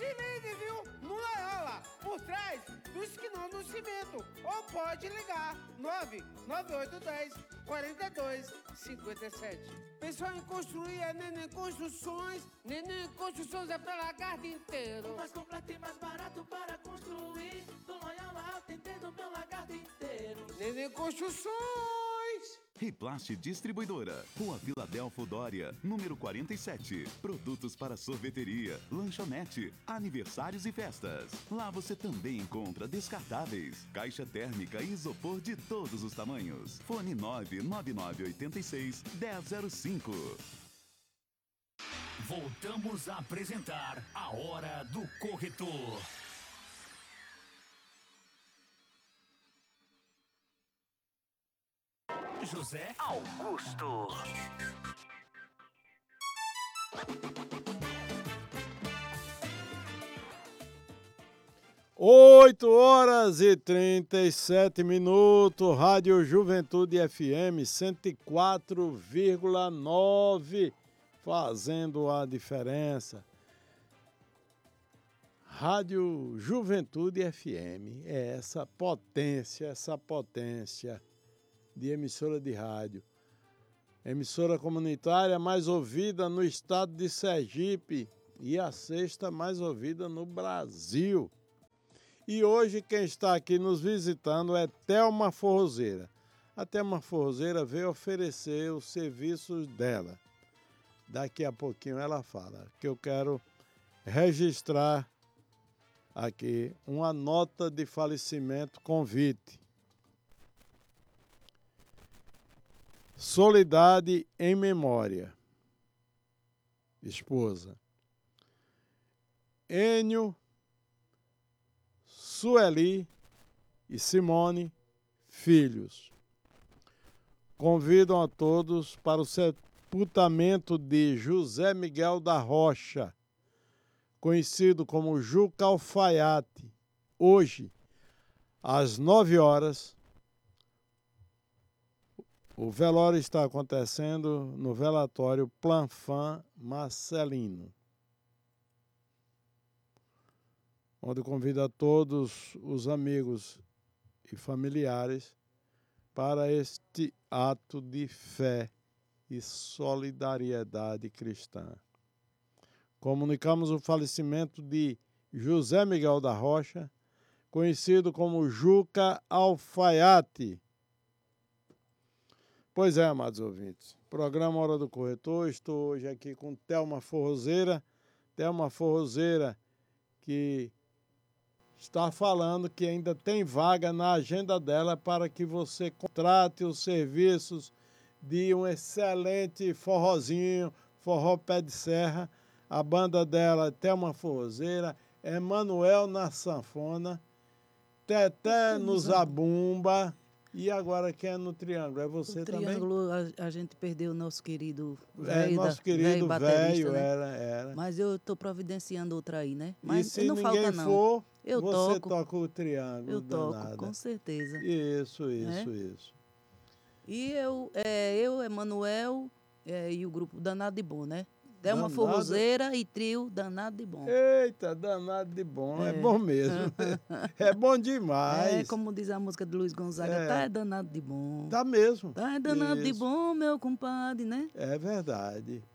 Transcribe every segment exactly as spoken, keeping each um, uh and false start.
Se ligue, viu? No Loyola, por trás do esquinão do cimento. Ou pode ligar nove nove oito um zero quatro dois cinco sete. Pensou em construir é Neném Construções. Neném Construções é pra lagarto inteiro. O mais completo e mais barato para construir. Do Loyola atendendo meu lagarto inteiro. Neném Construções. Riplast Distribuidora, Rua Filadélfo Dória, número quarenta e sete. Produtos para sorveteria, lanchonete, aniversários e festas. Lá você também encontra descartáveis, caixa térmica e isopor de todos os tamanhos. Fone nove nove nove oito seis um zero zero cinco. Voltamos a apresentar a Hora do Corretor. José Augusto. Oito horas e trinta e sete minutos, Rádio Juventude F M cento e quatro vírgula nove, fazendo a diferença. Rádio Juventude F M é essa potência, essa potência de emissora de rádio. Emissora comunitária mais ouvida no estado de Sergipe e a sexta mais ouvida no Brasil. E hoje quem está aqui nos visitando é Thelma Forrozeira. A Thelma Forrozeira veio oferecer os serviços dela. Daqui a pouquinho ela fala que eu quero registrar aqui uma nota de falecimento convite. Soledade em memória. Esposa. Enio, Sueli e Simone, filhos. Convidam a todos para o sepultamento de José Miguel da Rocha, conhecido como Juca Alfaiate. Hoje, às nove horas, o velório está acontecendo no velatório Planfan Marcelino, onde convida todos os amigos e familiares para este ato de fé e solidariedade cristã. Comunicamos o falecimento de José Miguel da Rocha, conhecido como Juca Alfaiate. Pois é, amados ouvintes, programa Hora do Corretor, estou hoje aqui com Thelma Forrozeira, Thelma Forrozeira, que está falando que ainda tem vaga na agenda dela para que você contrate os serviços de um excelente forrozinho, forró pé de serra. A banda dela é Thelma Forrozeira, Emanuel na sanfona, Teté no zabumba. E agora quem é no Triângulo? É você o também? Triângulo, a, a gente perdeu o nosso querido É, velho. nosso da, querido velho, né? era, era. Mas eu estou providenciando outra aí, né? Mas e se não ninguém falta, não. for, eu você toco, toca o Triângulo Eu toco, danada. com certeza. Isso, isso, É? isso. E eu, é, eu Emanuel é, e o grupo Danado de Bom, né? Thelma Danado. Forrozeira e trio Danado de Bom. Eita, danado de bom, é, É. bom mesmo. É bom demais. É, como diz a música de Luiz Gonzaga, É. tá é danado de bom. Tá mesmo. Tá é danado de Isso. bom, meu compadre, né? É verdade.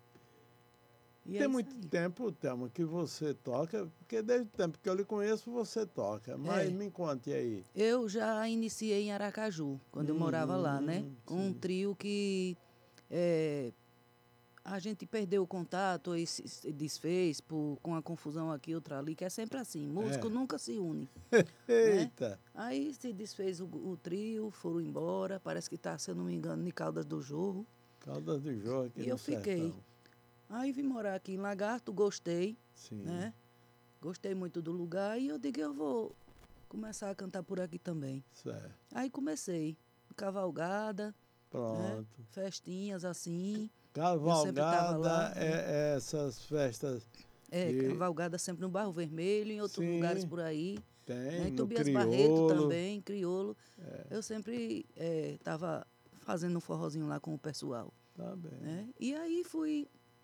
E é Tem isso muito aí. tempo, Thelma, que você toca, porque desde o tempo que eu lhe conheço, você toca. Mas É. me conte aí. Eu já iniciei em Aracaju, quando eu morava lá, né? Hum, Com um sim. trio que é, a gente perdeu o contato e se se desfez por, com a confusão aqui, outra ali, que é sempre assim. Músico É. nunca se une. Eita. Aí se desfez o, o trio, foram embora. Parece que está, se eu não me engano, em Caldas do Jorro. Caldas do Jorro aqui E no eu fiquei. sertão. Aí vim morar aqui em Lagarto, gostei, Sim. né? Gostei muito do lugar e eu digo, eu vou começar a cantar por aqui também. Certo. Aí comecei, cavalgada, Pronto. né? Festinhas assim. Eu sempre tava Cavalgada lá, né? é, é essas festas. É, E- cavalgada sempre no Barro Vermelho, em outros Sim. lugares por aí. Tem, Né? Em no Tobias Barreto crioulo. também, crioulo. Eu sempre estava fazendo um forrozinho lá com o pessoal. Tá bem. Né? E aí fui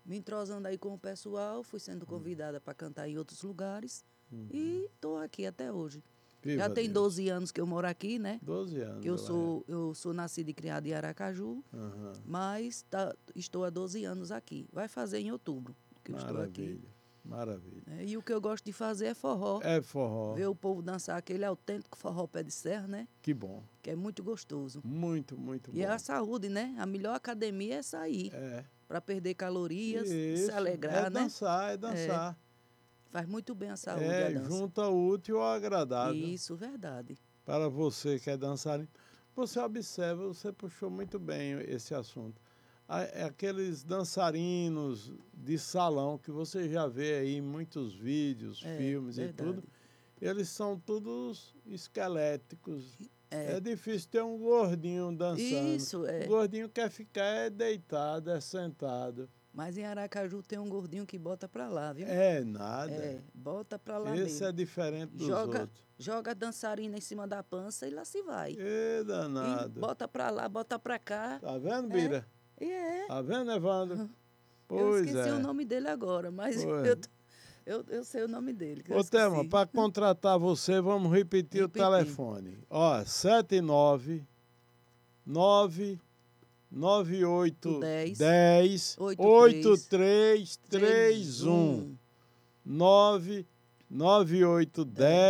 me entrosando aí com o pessoal, fui sendo convidada para cantar em outros lugares Uhum. e estou aqui até hoje. Viva Já tem Deus. doze anos que eu moro aqui, né? doze anos. Que eu ela sou, eu sou nascida e criada em Aracaju, é. Aham. mas tá- estou há doze anos aqui. Vai fazer em outubro que eu estou aqui. Maravilha, maravilha. Né? E o que eu gosto de fazer é forró. É forró. Ver o povo dançar aquele autêntico forró pé de serra, né? Que bom. Que é muito gostoso. Muito, muito E bom. é a saúde, né? A melhor academia é sair. É. Para perder calorias, Isso, se alegrar, é né? dançar, é dançar. Faz muito bem a saúde É, a dança. junta o útil ao agradável. Isso, verdade. Para você que é dançarino. Você observa, você puxou muito bem esse assunto. A- é Aqueles dançarinos de salão que você já vê aí em muitos vídeos, É, filmes verdade. e tudo, eles são todos esqueléticos. É. É difícil ter um gordinho dançando. Isso, é. O gordinho quer ficar é deitado, é sentado. Mas em Aracaju tem um gordinho que bota pra lá, viu? É nada. É, bota pra lá Esse mesmo. é diferente dos joga, outros. joga a dançarina em cima da pança e lá se vai. É E danado. bota pra lá, bota pra cá. Tá vendo, É. Bira? E é. Tá vendo, Evandro? eu Pois esqueci é. o nome dele agora, mas Pois. eu, tô- eu, eu sei o nome dele. que eu Ô, Thelma, esqueci. para contratar você, vamos repetir, Repetir. o telefone. Ó, sete nove nove nove oito dez, dez oito três três um nove nove oito dez